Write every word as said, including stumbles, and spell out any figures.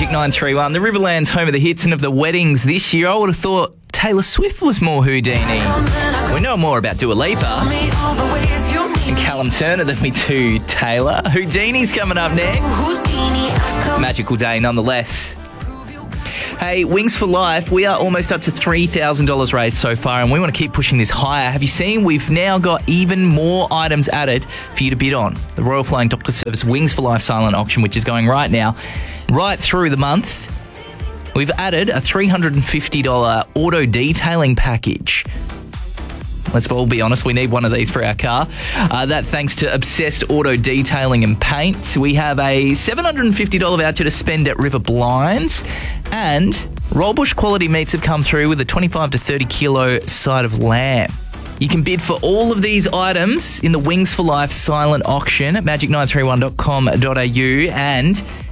Magic nine three one, the Riverland's home of the hits and of the weddings this year. I would have thought Taylor Swift was more Houdini. We know more about Dua Lipa and Callum Turner than we do Taylor. Houdini's coming up next. Magical day nonetheless. Hey, Wings for Life, we are almost up to three thousand dollars raised so far, and we want to keep pushing this higher. Have you seen? We've now got even more items added for you to bid on. The Royal Flying Doctor Service Wings for Life silent auction, which is going right now, right through the month. We've added a three hundred fifty dollars auto detailing package. Let's all be honest, we need one of these for our car. Uh, that thanks to Obsessed Auto Detailing and Paint. We have a seven hundred fifty dollars voucher to spend at River Blinds. And Rollbush Quality Meats have come through with a twenty-five to thirty kilo side of lamb. You can bid for all of these items in the Wings for Life silent auction at magic nine three one dot com dot a u, and